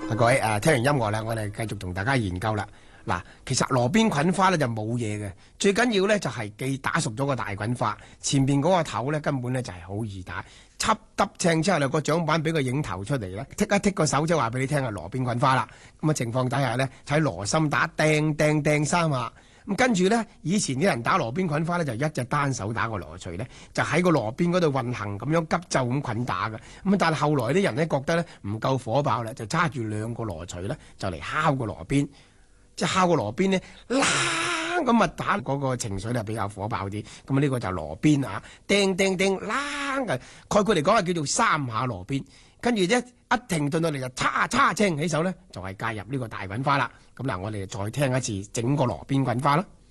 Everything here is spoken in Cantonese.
各位聽完音樂啦，我哋繼續同大家研究啦。嗱，其實羅邊菌花咧就冇嘢嘅，最緊要咧就係既打熟咗個大菌花，前邊嗰個頭咧根本咧就係好易打，插揼正之後咧個獎板俾個影頭出嚟咧，剔一剔個手即係話俾你聽係羅邊菌花啦。咁啊情況底下咧，喺羅心打掟掟掟三下。咁跟住咧，以前啲人打羅邊菌花咧，就一隻單手打個羅錘咧，就喺個羅邊嗰度運行咁樣急就咁菌打嘅。咁但係後來啲人咧覺得咧唔夠火爆啦，就揸住兩個羅錘咧，就嚟敲個羅邊，即係敲個羅邊咧，啷咁啊打嗰個情緒咧比較火爆啲。咁呢個就羅邊啊，叮叮叮啷嘅，概括嚟講係叫做三下羅邊。跟住一停頓落嚟就叉叉聲起手咧，就係介入呢個大菌花啦。咁嗱，我哋再聽一次整個羅邊菌花啦。